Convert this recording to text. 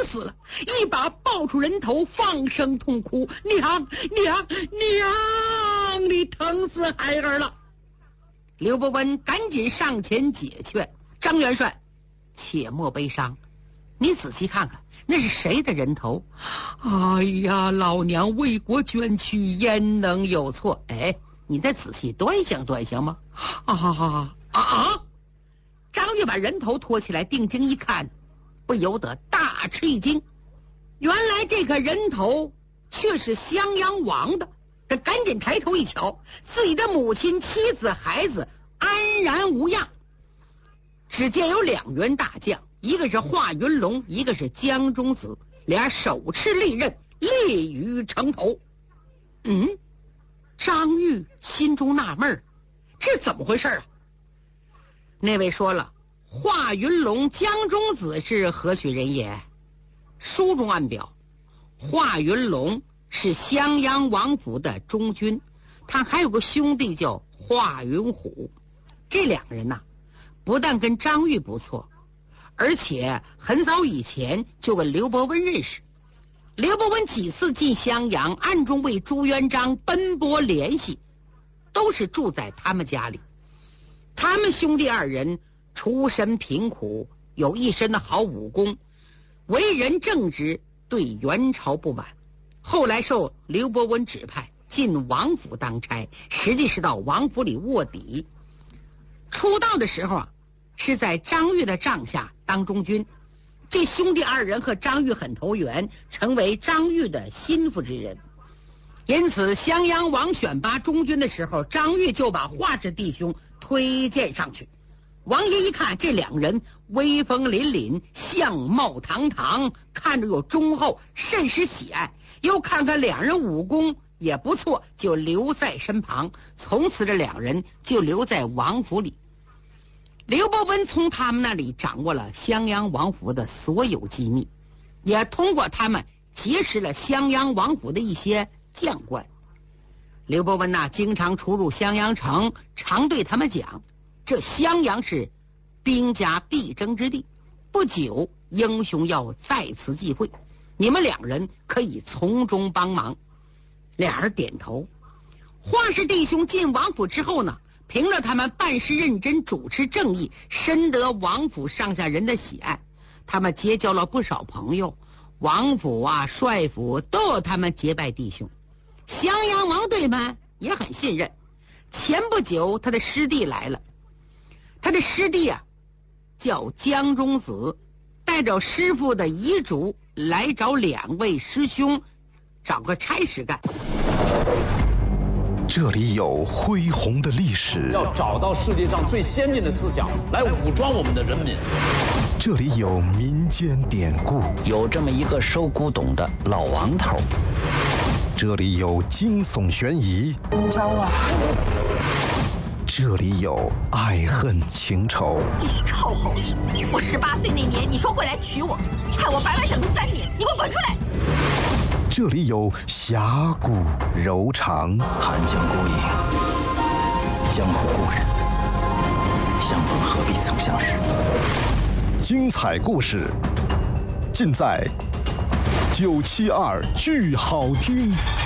死了，一把抱住人头，放声痛哭：“娘，你疼死孩儿了！”刘伯温赶紧上前解劝：“张元帅，且莫悲伤，你仔细看看，那是谁的人头？哎呀，老娘为国捐躯，焉能有错？哎，你再仔细端详端详吗？”张玉把人头托起来，定睛一看，不由得大吃一惊，原来这个人头却是襄阳王的。他赶紧抬头一瞧，自己的母亲、妻子、孩子安然无恙。只见有2员大将，一个是华云龙，一个是江中子，俩手持利刃，立于城头。张玉心中纳闷，这怎么回事啊？那位说了，华云龙、江中子是何许人也？书中暗表，华云龙是襄阳王府的中军，他还有个兄弟叫华云虎。这2个人呐，不但跟张玉不错，而且很早以前就跟刘伯温认识。刘伯温几次进襄阳，暗中为朱元璋奔波联系，都是住在他们家里。他们兄弟2人出身贫苦，有一身的好武功，为人正直，对元朝不满。后来受刘伯温指派进王府当差，实际是到王府里卧底。出道的时候是在张玉的帐下当中军。这兄弟2人和张玉很投缘，成为张玉的心腹之人。因此襄阳王选拔中军的时候，张玉就把华氏弟兄推荐上去。王爷一看这2人威风凛凛，相貌堂堂，看着又忠厚，甚是喜爱。又看看2人武功也不错，就留在身旁。从此这2人就留在王府里。刘伯温从他们那里掌握了襄阳王府的所有机密，也通过他们结识了襄阳王府的一些将官。刘伯温经常出入襄阳城，常对他们讲，这襄阳是兵家必争之地，不久英雄要在此际会，你们2人可以从中帮忙。俩人点头。华氏弟兄进王府之后呢，凭着他们办事认真，主持正义，深得王府上下人的喜爱。他们结交了不少朋友，王府帅府都有他们结拜弟兄。襄阳王对们也很信任。前不久他的师弟来了，他的师弟叫江中子，带着师傅的遗嘱来找2位师兄，找个差事干。 这里有恢宏的历史， 要找到世界上最先进的思想来武装我们的人民。 这里有民间典故， 有这么一个收古董的老王头。 这里有惊悚悬疑， 招啊！ 这里有爱恨情仇。 你臭猴子！我18岁那年你说会来娶我，害我白白等了3年，你给我滚出来！ 这里有侠骨柔肠， 寒江孤影，江湖故人，相逢何必曾相识。 精彩故事尽在972剧好听。